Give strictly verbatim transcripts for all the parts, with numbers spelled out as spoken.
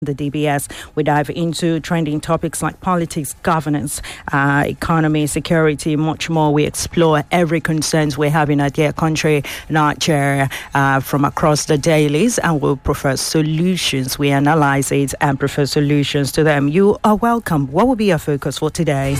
the D B S. We dive into trending topics like politics, governance, uh, economy, security, much more. We explore every concerns we're having at our country, Nigeria, uh, from across the dailies, and we'll prefer solutions. We analyze it and prefer solutions to them. You are welcome. What will be your focus for today?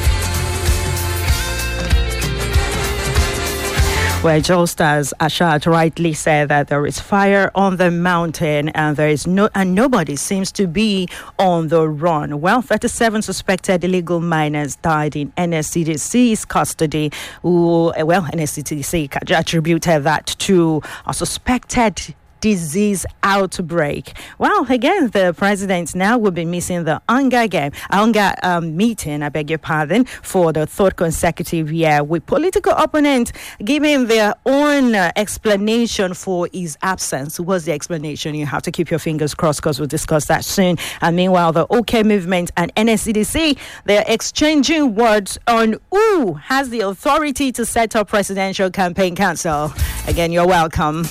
Where just as Ashat rightly said that there is fire on the mountain and there is no and nobody seems to be on the run. Well, thirty-seven suspected illegal miners died in N S C D C's custody. Who, well, N S C D C attributed that to a suspected disease outbreak. Well, again, the president now will be missing the hunger game, hunger um, meeting, I beg your pardon, for the third consecutive year, with political opponents giving their own uh, explanation for his absence. What's the explanation? You have to keep your fingers crossed because we'll discuss that soon. And meanwhile, the OK Movement and N S C D C, they're exchanging words on who has the authority to set up Presidential Campaign Council. Again, you're welcome.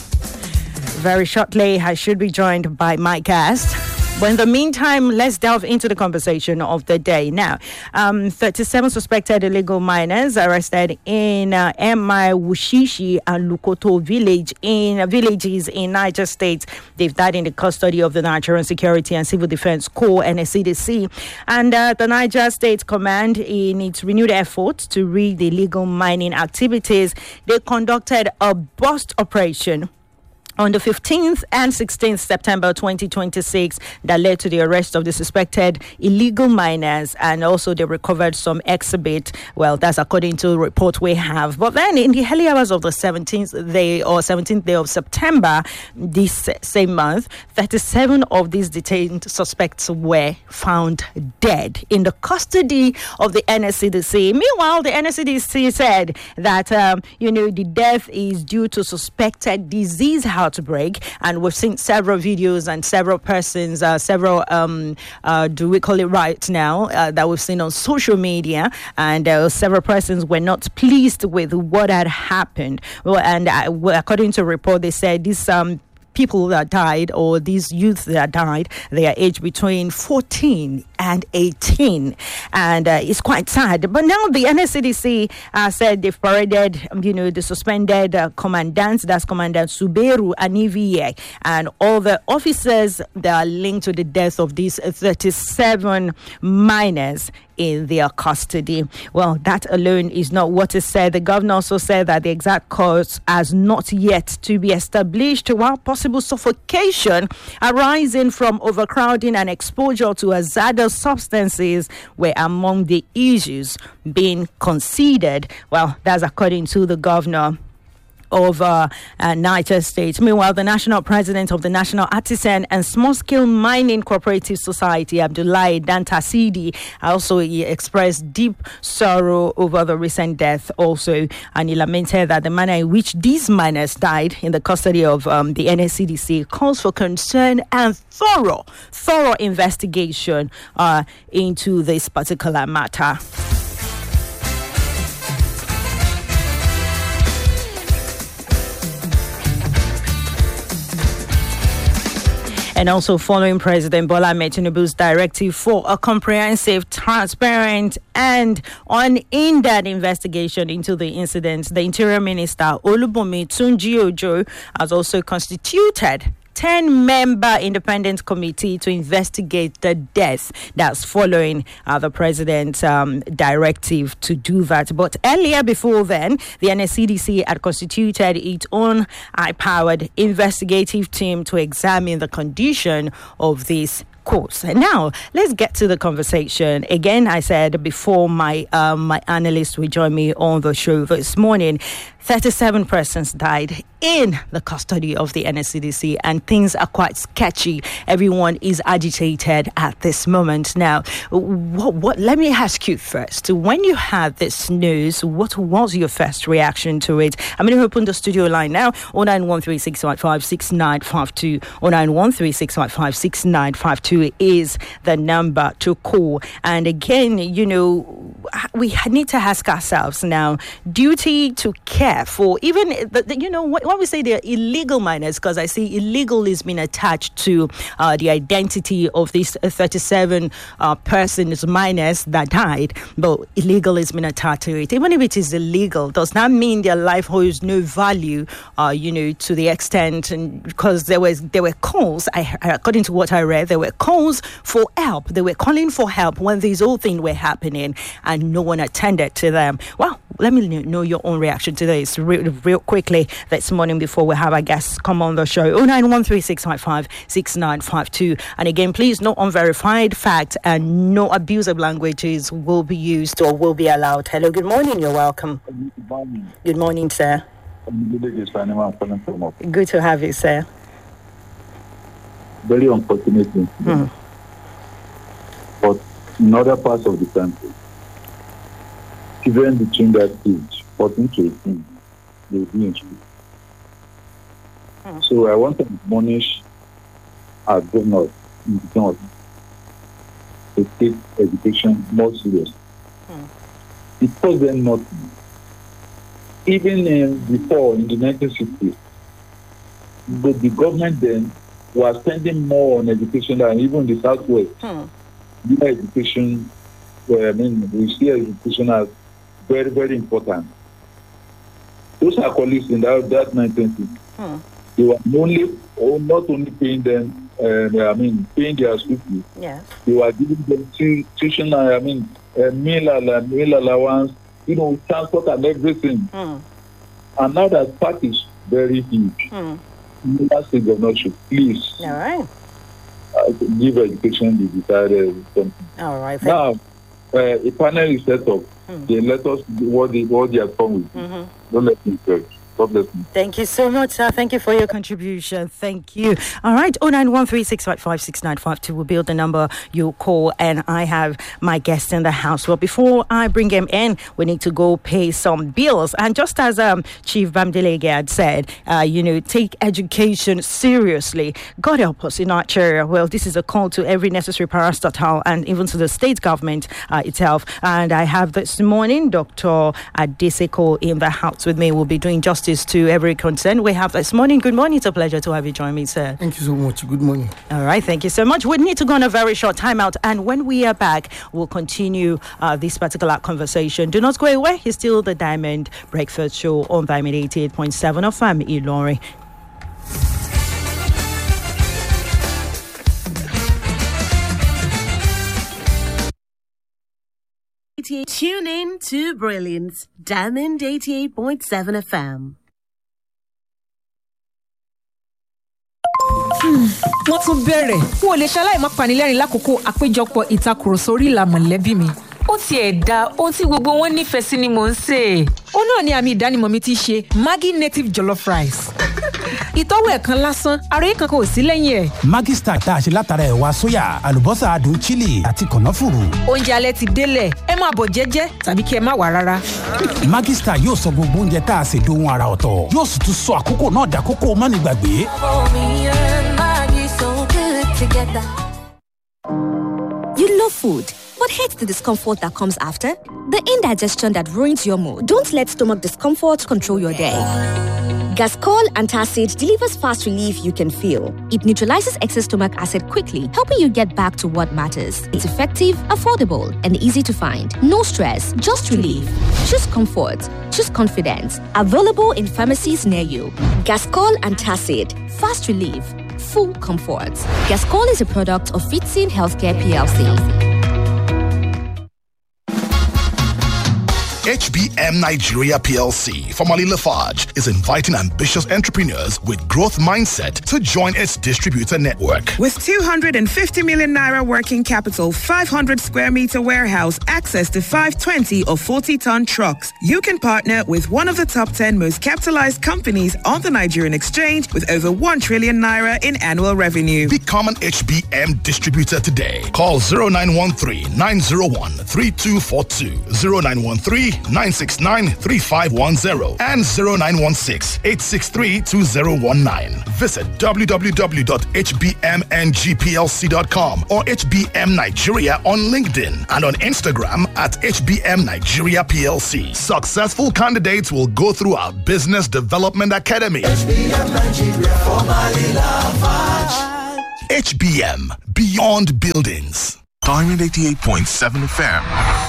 Very shortly, I should be joined by my guest. But in the meantime, let's delve into the conversation of the day. Now, um, thirty-seven suspected illegal miners arrested in uh, Emma Wushishi and Lukoto village in uh, villages in Niger State. They've died in the custody of the Nigerian Security and Civil Defense Corps, N S C D C. And uh, the Niger State Command, in its renewed effort to rid the illegal mining activities, they conducted a bust operation on the fifteenth and sixteenth September twenty twenty-six that led to the arrest of the suspected illegal miners, and also they recovered some exhibit. Well, that's according to the report we have. But then in the early hours of the seventeenth day or seventeenth day of September this same month, thirty-seven of these detained suspects were found dead in the custody of the N S C D C. Meanwhile, the N S C D C said that um, you know the death is due to suspected disease outbreak, and we've seen several videos and several persons, uh, several, um, uh, do we call it right now, uh, that we've seen on social media, and uh, several persons were not pleased with what had happened. Well, and uh, according to a report, they said this um people that died, or these youths that died, they are aged between fourteen and eighteen, and uh, it's quite sad. But now the N S C D C uh, said they've paraded, you know, the suspended uh, commandants, that's Commandant Suberu Anivie, and all the officers that are linked to the death of these thirty-seven miners in their custody. Well, that alone is not what is said. The governor also said that the exact cause has not yet to be established, while possible suffocation arising from overcrowding and exposure to hazardous substances were among the issues being considered. Well, that's according to the governor of uh, uh, Niger State. Meanwhile, the national president of the National Artisan and Small-Scale Mining Cooperative Society, Abdullahi Dantasidi, also he expressed deep sorrow over the recent death also, and he lamented that the manner in which these miners died in the custody of um, the N S C D C calls for concern and thorough, thorough investigation uh, into this particular matter. And also following President Bola Ahmed Tinubu's directive for a comprehensive, transparent, and unhindered investigation into the incident, the Interior Minister Olubunmi Tunji-Ojo has also constituted ten-member independent committee to investigate the death that's following uh, the president's um, directive to do that. But earlier before then, the N S C D C had constituted its own high-powered investigative team to examine the condition of this course. And now let's get to the conversation. Again, I said before my um, my analyst will join me on the show this morning, thirty-seven persons died in the custody of the N S C D C, and things are quite sketchy. Everyone is agitated at this moment. Now, what, what, let me ask you first, when you had this news, what was your first reaction to it? I'm going to open the studio line now, oh nine one three six five five six nine five two, oh nine one three six five five six nine five two. two is the number to call. And again, you know, we need to ask ourselves now, duty to care for even, the, the, you know, when we say they're illegal minors, because I see illegal is being attached to uh, the identity of these thirty-seven uh, persons minors that died, but illegal is being attached to it. Even if it is illegal, does that mean their life holds no value, uh, you know, to the extent, and because there was there were calls, I, according to what I read, there were calls for help. They were calling for help when these whole things were happening, and no one attended to them. Well, let me know your own reaction to this real, real quickly this morning before we have our guests come on the show. oh nine one three six five five six nine five two. And again, please, no unverified facts and no abusive languages will be used or will be allowed. Hello, good morning. You're welcome. Good morning. Good morning, sir. Good to have you, sir. Very unfortunate thing. Hmm. But in other parts of the country, children between that age, fourteen to eighteen, they will be in school. Hmm. So I want to admonish our governors in the north to take education more seriously. Hmm. It costs them nothing. Even in, before, in the nineteen sixties, the, the government then was spending more on education than even the Southwest. Hmm. The education, well, I mean, we see education as very, very important. Those are colleagues in that, that nineteen sixties. Hmm. They were only, or not only paying them, uh, I mean, paying their school fees. Yeah. They were giving them tuition, I mean, uh, meal, meal allowance, you know, transport and everything. Hmm. And now that part is very huge. Hmm. That's the governor should please. All right. Uh, give education the desired something. All right. Now, uh, a panel is set up. Hmm. They let us do what they, what they are come with. Mm-hmm. Don't let them search. God bless you. Thank you so much, sir. Thank you for your contribution. Thank you. All right. oh nine one three six five five six nine five two will be the number you call. And I have my guest in the house. Well, before I bring him in, we need to go pay some bills. And just as um, Chief Bamdelege had said, uh, you know, take education seriously. God help us in Nigeria. Well, this is a call to every necessary parastatal and even to the state government uh, itself. And I have this morning Doctor Adeseko in the house with me. We'll be doing justice to every concern we have this morning. Good morning. It's a pleasure to have you join me, sir. Thank you so much. Good morning. All right. Thank you so much. We need to go on a very short timeout. And when we are back, we'll continue uh, this particular conversation. Do not go away. It's still the Diamond Breakfast Show on Diamond eighty-eight point seven of F M Ilori. Tune in to Brilliance, Diamond eighty-eight point seven F M. Wọ́n tún bẹ̀rẹ̀ kó o lè ṣaláì má panilẹ́rìn lákòókò àpéjọpọ̀ ìtakùrọ̀sọ orí ìlà mọ̀lẹ́bí mi. Ó tiẹ̀ da ohun tí gbogbo wọn nífẹ̀ẹ́ sí ni mò ń sè. Ó náà ni àmì ìdánimọ̀ mi ti ṣe Maggi native jollof rice. Ìtọ́wò ẹ̀kan lásán, ara yìí kankan ò sí lẹ́yìn ẹ̀. Maggi Star tá a ṣe látara ẹ̀wà sóyà, àlùbọ́sà adùn chili àti kànáfùrù. Oúnjẹ alẹ́ ti délẹ̀, ẹ máa bọ̀ jẹ́jẹ́ tàbí kí ẹ má wá rárá. Maggi Star yóò sọ gbogbo oúnjẹ tá a ṣe dohun ara ọ̀tọ̀. Yóò sì tún sọ àkókò náà dàkókò mánigbàgbé. You love food, but hate the discomfort that comes after? The indigestion that ruins your mood. Don't let stomach discomfort control your day. Gascol Antacid delivers fast relief you can feel. It neutralizes excess stomach acid quickly, helping you get back to what matters. It's effective, affordable, and easy to find. No stress, just relief. Choose comfort. Choose confidence. Available in pharmacies near you. Gascol Antacid. Fast relief. Full comfort. Gascol is a product of Fitzin Healthcare P L C. H B M Nigeria P L C, formerly Lafarge, is inviting ambitious entrepreneurs with growth mindset to join its distributor network. With two hundred fifty million naira working capital, five hundred square meter warehouse, access to five twenty or forty ton trucks, you can partner with one of the top ten most capitalized companies on the Nigerian exchange with over one trillion naira in annual revenue. Become an H B M distributor today. Call zero nine one three, nine zero one, three two four two, zero nine one three, nine six nine, three five one zero and zero nine one six, eight six three, two zero one nine. Visit w w w dot h b m n g p l c dot com or H B M Nigeria on LinkedIn and on Instagram at H B M Nigeria P L C. Successful candidates will go through our Business Development Academy. H B M Nigeria, formerly Lafarge. H B M, Beyond Buildings. Diamond eighty-eight point seven F M.